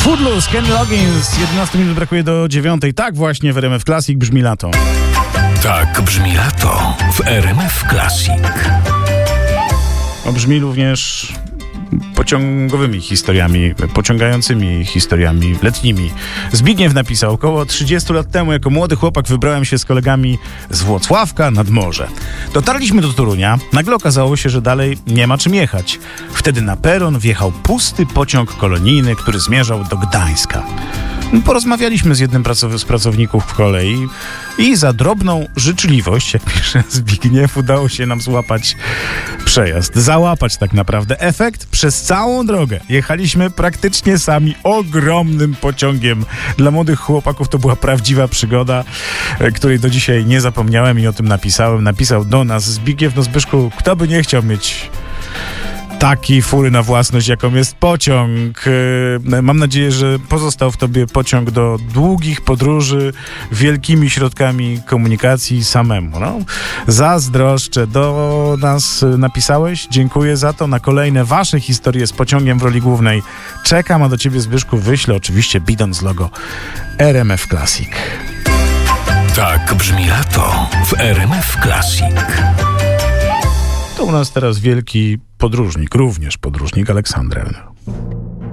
Footloose, Kenny Loggins, 11 minut brakuje do 9. Tak właśnie w RMF Classic brzmi lato. Tak brzmi lato w RMF Classic. Brzmi również pociągowymi historiami, pociągającymi historiami letnimi. Zbigniew napisał: około 30 lat temu jako młody chłopak wybrałem się z kolegami z Włocławka nad morze. Dotarliśmy do Torunia, nagle okazało się, że dalej nie ma czym jechać. Wtedy na peron wjechał pusty pociąg kolonijny, który zmierzał do Gdańska. Porozmawialiśmy z jednym z pracowników kolei i za drobną życzliwość, jak pisze Zbigniew, udało się nam złapać przejazd. Załapać tak naprawdę. Efekt: przez całą drogę jechaliśmy praktycznie sami ogromnym pociągiem. Dla młodych chłopaków to była prawdziwa przygoda, której do dzisiaj nie zapomniałem i o tym napisałem. Napisał do nas Zbigniew: no Zbyszku, kto by nie chciał mieć takiej fury na własność, jaką jest pociąg. Mam nadzieję, że pozostał w tobie pociąg do długich podróży wielkimi środkami komunikacji samemu. No, zazdroszczę. Do nas napisałeś. Dziękuję za to. Na kolejne wasze historie z pociągiem w roli głównej czekam, a do ciebie, Zbyszku, wyślę oczywiście bidon z logo RMF Classic. Tak brzmi lato w RMF Classic. To u nas teraz wielki podróżnik, również podróżnik Aleksandra.